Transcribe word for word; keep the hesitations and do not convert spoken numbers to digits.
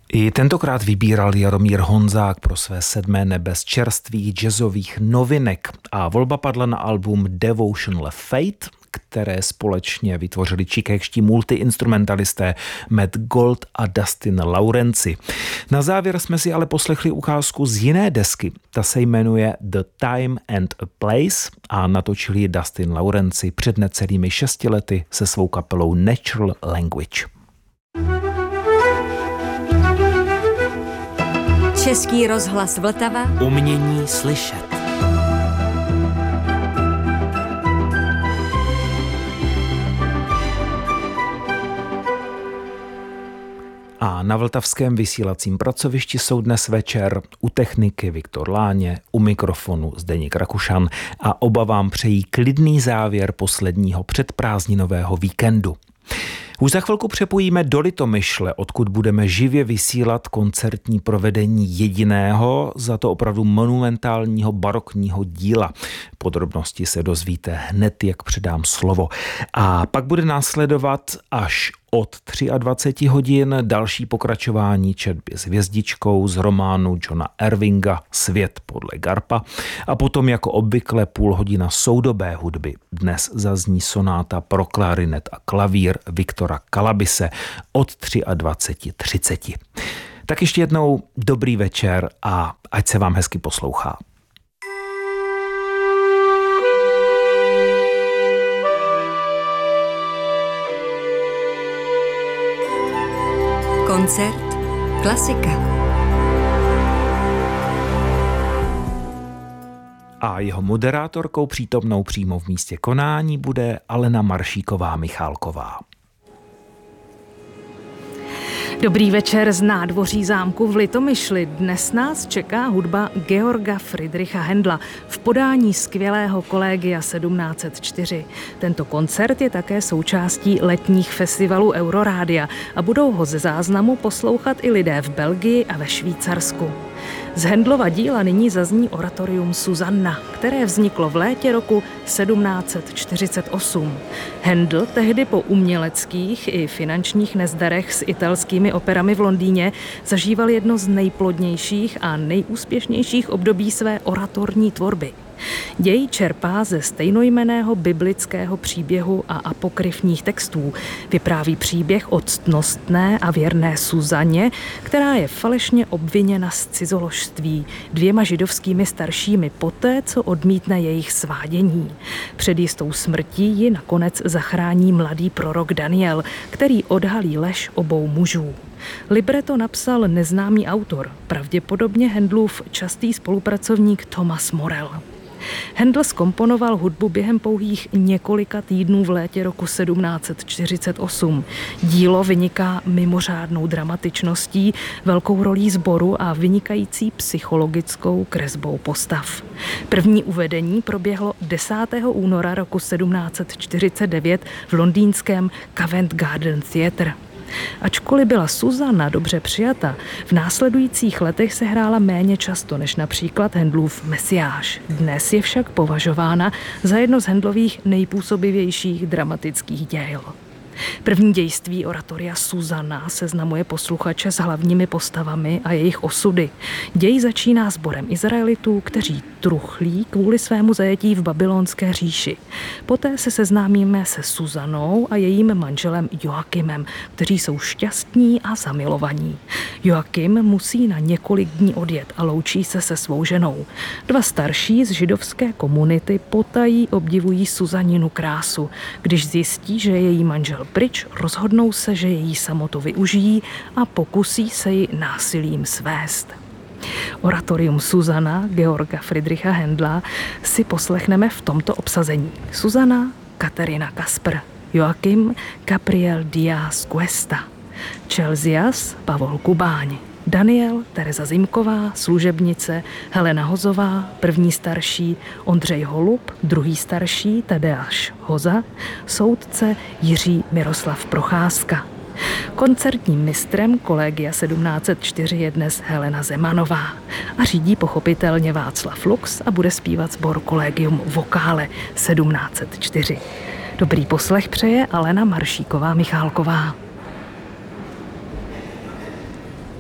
I tentokrát vybíral Jaromír Honzák pro své sedmé nebe z čerstvých jazzových novinek a volba padla na album Devotional Fate, které společně vytvořili chicagští multiinstrumentalisté Matt Gold a Dustin Laurenci. Na závěr jsme si ale poslechli ukázku z jiné desky. Ta se jmenuje The Time and a Place a natočili ji Dustin Laurenci před necelými šesti lety se svou kapelou Natural Language. Český rozhlas Vltava. Umění slyšet. A na vltavském vysílacím pracovišti jsou dnes večer u techniky Viktor Láně, u mikrofonu Zdeněk Rakušan a oba vám přejí klidný závěr posledního předprázdninového víkendu. Už za chvilku přepojíme do Litomyšle, odkud budeme živě vysílat koncertní provedení jediného, za to opravdu monumentálního barokního díla. Podrobnosti se dozvíte hned, jak předám slovo. A pak bude následovat až od dvacet tři hodin další pokračování četby s hvězdičkou z románu Johna Irvinga Svět podle Garpa a potom jako obvykle půl hodina soudobé hudby. Dnes zazní sonáta pro klarinet a klavír Viktora Kalabise od dvacet tři třicet. Tak ještě jednou dobrý večer a ať se vám hezky poslouchá. Koncert Klasika. A jeho moderátorkou přítomnou přímo v místě konání bude Alena Maršíková-Michálková. Dobrý večer z nádvoří zámku v Litomyšli. Dnes nás čeká hudba Georga Friedricha Händla v podání skvělého Collegia sedmnáct set čtyři. Tento koncert je také součástí letních festivalů Eurorádia a budou ho ze záznamu poslouchat i lidé v Belgii a ve Švýcarsku. Z Händlova díla nyní zazní oratorium Susanna, které vzniklo v létě roku sedmnáct set čtyřicet osm. Händl tehdy po uměleckých i finančních nezdarech s italskými operami v Londýně zažíval jedno z nejplodnějších a nejúspěšnějších období své oratorní tvorby. Děj čerpá ze stejnojmenného biblického příběhu a apokryfních textů. Vypráví příběh o ctnostné a věrné Suzaně, která je falešně obviněna z cizoložství dvěma židovskými staršími poté, co odmítne jejich svádění. Před jistou smrtí ji nakonec zachrání mladý prorok Daniel, který odhalí lež obou mužů. Libreto napsal neznámý autor, pravděpodobně Händlův častý spolupracovník Thomas Morell. Händl zkomponoval hudbu během pouhých několika týdnů v létě roku sedmnáct set čtyřicet osm. Dílo vyniká mimořádnou dramatičností, velkou rolí sboru a vynikající psychologickou kresbou postav. První uvedení proběhlo desátého února roku sedmnáct set čtyřicet devět v londýnském Covent Garden Theatre. Ačkoliv byla Susanna dobře přijata, v následujících letech se hrála méně často než například Händlův Mesiáš. Dnes je však považována za jedno z Händlových nejpůsobivějších dramatických děl. První dějství oratoria Susanna seznamuje posluchače s hlavními postavami a jejich osudy. Děj začíná sborem Izraelitů, kteří truchlí kvůli svému zajetí v babylonské říši. Poté se seznámíme se Suzanou a jejím manželem Joakimem, kteří jsou šťastní a zamilovaní. Joakim musí na několik dní odjet a loučí se se svou ženou. Dva starší z židovské komunity potají obdivují Suzaninu krásu. Když zjistí, že její manžel pryč, rozhodnou se, že její samotu využijí a pokusí se ji násilím svést. Oratorium Susanna Georga Friedricha Händla si poslechneme v tomto obsazení. Susanna Katerina Kasper, Joakim Gabriel Díaz Cuesta, Chelsias Pavol Kubáň, Daniel Tereza Zimková, služebnice Helena Hozová, první starší Ondřej Holub, druhý starší Tadeáš Hoza, soudce Jiří Miroslav Procházka. Koncertním mistrem Collegia sedmnáct set čtyři je dnes Helena Zemanová a řídí pochopitelně Václav Lux a bude zpívat sbor Collegium Vokále sedmnáct set čtyři. Dobrý poslech přeje Alena Maršíková-Michálková.